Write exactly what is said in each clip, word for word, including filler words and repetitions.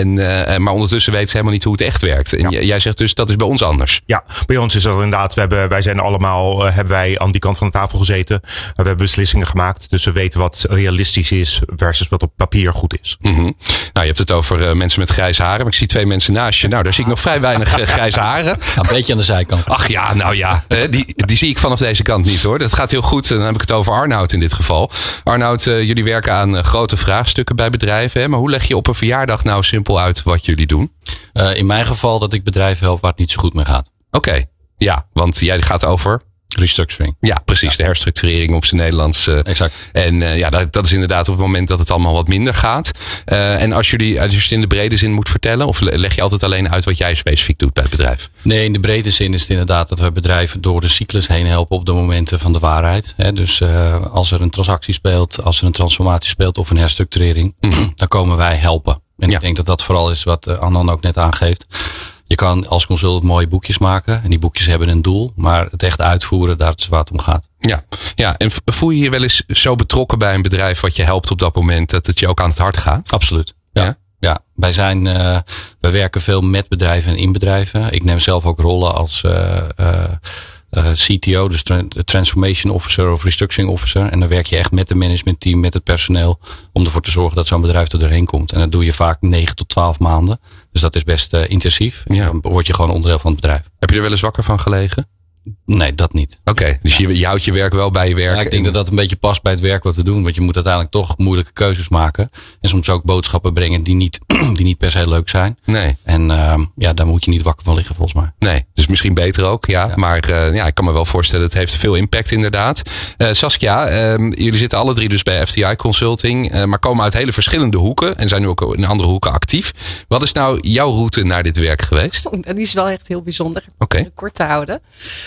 En, uh, maar ondertussen weten ze helemaal niet hoe het echt werkt. En ja. jij zegt dus, dat is bij ons anders. Ja, bij ons is dat inderdaad, we hebben, wij zijn allemaal, uh, hebben wij aan die kant van de tafel gezeten. Uh, we hebben beslissingen gemaakt. Dus we weten wat realistisch is versus wat op papier goed is. Mm-hmm. Nou, je hebt het over uh, mensen met grijze haren. Maar ik zie twee mensen naast je. Nou, daar zie ik nog vrij weinig uh, grijze haren. Ja, een beetje aan de zijkant. Ach ja, nou ja. Uh, die, die zie ik vanaf deze kant niet hoor. Dat gaat heel goed. En dan heb ik het over Arnoud in dit geval. Arnoud, uh, jullie werken aan uh, grote vraagstukken bij bedrijven. Hè? Maar hoe leg je op een verjaardag nou simpel uit wat jullie doen? Uh, in mijn geval dat ik bedrijven help waar het niet zo goed mee gaat. Oké, okay. Ja, want jij gaat over... restructuring. Ja, precies. Ja. De herstructurering op zijn Nederlands. Uh, exact. En uh, ja, dat, dat is inderdaad op het moment dat het allemaal wat minder gaat. Uh, en als jullie, als je het in de brede zin moet vertellen, of leg je altijd alleen uit wat jij specifiek doet bij het bedrijf? Nee, in de brede zin is het inderdaad dat we bedrijven door de cyclus heen helpen op de momenten van de waarheid. He, dus uh, als er een transactie speelt, als er een transformatie speelt of een herstructurering, mm-hmm. dan komen wij helpen. En ja. ik denk dat dat vooral is wat uh, Anand ook net aangeeft. Je kan als consultant mooie boekjes maken. En die boekjes hebben een doel. Maar het echt uitvoeren, daar is waar het om gaat. Ja, ja, en voel je je wel eens zo betrokken bij een bedrijf wat je helpt op dat moment, dat het je ook aan het hart gaat? Absoluut. Ja. ja. Ja, wij zijn, uh, wij werken veel met bedrijven en in bedrijven. Ik neem zelf ook rollen als uh, uh, uh, C T O, dus Transformation Officer of Restructuring Officer. En dan werk je echt met het managementteam, met het personeel, om ervoor te zorgen dat zo'n bedrijf er doorheen komt. En dat doe je vaak negen tot twaalf maanden. Dus dat is best uh, intensief. Ja. Dan word je gewoon onderdeel van het bedrijf. Heb je er wel eens wakker van gelegen? Nee, dat niet. Oké, okay, dus je, je houdt je werk wel bij je werk. Ja, ik denk en... dat dat een beetje past bij het werk wat we doen. Want je moet uiteindelijk toch moeilijke keuzes maken. En soms ook boodschappen brengen die niet, die niet per se leuk zijn. Nee. En uh, ja, daar moet je niet wakker van liggen volgens mij. Nee, dus misschien beter ook. Ja, ja. Maar uh, ja, ik kan me wel voorstellen, het heeft veel impact inderdaad. Uh, Saskia, uh, jullie zitten alle drie dus bij F T I Consulting. Uh, maar komen uit hele verschillende hoeken. En zijn nu ook in andere hoeken actief. Wat is nou jouw route naar dit werk geweest? Oh, die is wel echt heel bijzonder. Oké. Okay. Kort te houden.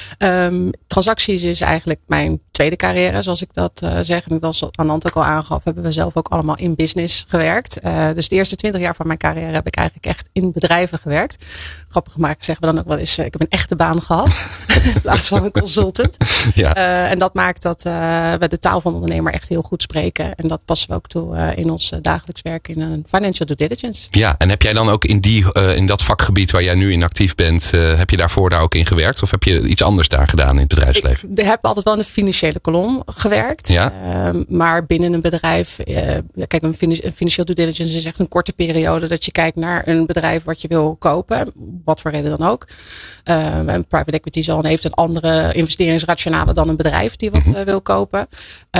Um, transacties is eigenlijk mijn tweede carrière, zoals ik dat uh, zeg. En dat was Anand ook al aangaf, hebben we zelf ook allemaal in business gewerkt. Uh, dus de eerste twintig jaar van mijn carrière heb ik eigenlijk echt in bedrijven gewerkt. Grappig gemaakt zeggen we dan ook wel eens, uh, ik heb een echte baan gehad. In plaats van een consultant. Ja. Uh, en dat maakt dat uh, we de taal van de ondernemer echt heel goed spreken. En dat passen we ook toe uh, in ons uh, dagelijks werk in een financial due diligence. Ja, en heb jij dan ook in, die, uh, in dat vakgebied waar jij nu in actief bent, uh, heb je daarvoor daar ook in gewerkt? Of heb je iets anders daar gedaan in het bedrijfsleven? Ik heb altijd wel in de financiële kolom gewerkt. Ja? Uh, maar binnen een bedrijf, uh, kijk, een, fin- een financial due diligence is echt een korte periode dat je kijkt naar een bedrijf wat je wil kopen. Wat voor reden dan ook. Uh, een private equity zal heeft een andere investeringsrationale dan een bedrijf die wat mm-hmm. uh, wil kopen.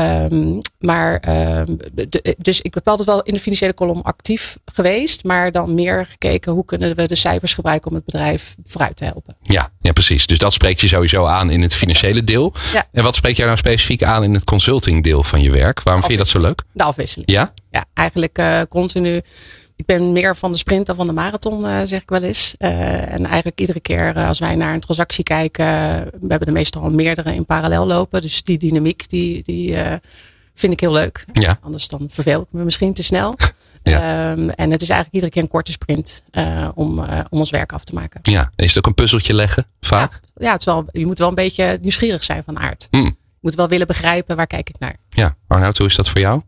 Um, maar uh, de, dus ik ben altijd wel in de financiële kolom actief geweest. Maar dan meer gekeken hoe kunnen we de cijfers gebruiken om het bedrijf vooruit te helpen. Ja, ja, precies. Dus dat spreekt je sowieso aan in het financiële deel. Ja. En wat spreekt jou nou specifiek aan in het consulting deel van je werk? Waarom vind je dat zo leuk? De afwisseling. Ja? Ja, eigenlijk uh, continu. Ik ben meer van de sprint dan van de marathon, uh, zeg ik wel eens. Uh, en eigenlijk iedere keer uh, als wij naar een transactie kijken, uh, we hebben er meestal al meerdere in parallel lopen. Dus die dynamiek, die, die uh, vind ik heel leuk. Ja. Anders dan verveel ik me misschien te snel. Ja. Um, en het is eigenlijk iedere keer een korte sprint uh, om, uh, om ons werk af te maken. Ja, is het ook een puzzeltje leggen vaak? Ja, ja het is wel, je moet wel een beetje nieuwsgierig zijn van aard. Mm. Je moet wel willen begrijpen, waar kijk ik naar. Ja, Arnoud, hoe is dat voor jou?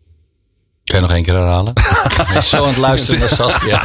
Kan je nog één keer herhalen? Ik ben zo aan het luisteren naar Saskia.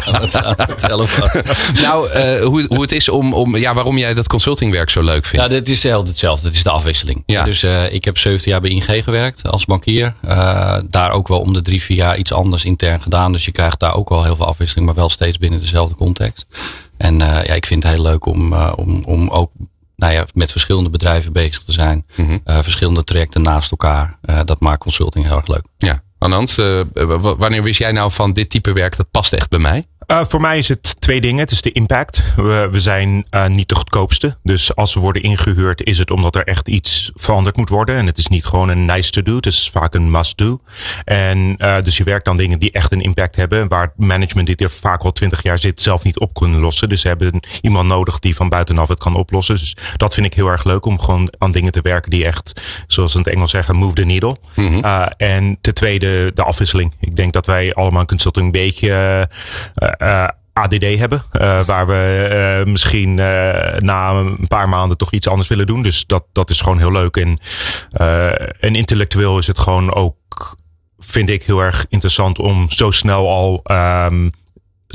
Nou, uh, hoe, hoe het is om, om, ja, waarom jij dat consultingwerk zo leuk vindt. Ja, dit is hetzelfde. Het is de afwisseling. Ja. Dus uh, ik heb zeventien jaar bij I N G gewerkt als bankier. Uh, daar ook wel om de drie, vier jaar iets anders intern gedaan. Dus je krijgt daar ook wel heel veel afwisseling, maar wel steeds binnen dezelfde context. En uh, ja, ik vind het heel leuk om, uh, om, om ook nou ja, met verschillende bedrijven bezig te zijn. Mm-hmm. Uh, verschillende trajecten naast elkaar. Uh, dat maakt consulting heel erg leuk. Ja. Anand, uh, w- wanneer wist jij nou van dit type werk, dat past echt bij mij? Uh, voor mij is het twee dingen. Het is de impact. We, we zijn uh, niet de goedkoopste. Dus als we worden ingehuurd is het omdat er echt iets veranderd moet worden. En het is niet gewoon een nice to do. Het is vaak een must do. En uh, dus je werkt aan dingen die echt een impact hebben. Waar het management dit er vaak al twintig jaar zit zelf niet op kunnen lossen. Dus ze hebben iemand nodig die van buitenaf het kan oplossen. Dus dat vind ik heel erg leuk om gewoon aan dingen te werken die echt, zoals ze in het Engels zeggen, move the needle. Mm-hmm. Uh, en ten tweede de afwisseling. Ik denk dat wij allemaal in consulting een beetje Uh, Uh, A D D hebben, uh, waar we uh, misschien uh, na een paar maanden toch iets anders willen doen. Dus dat, dat is gewoon heel leuk. En, uh, en intellectueel is het gewoon ook, vind ik, heel erg interessant om zo snel al um,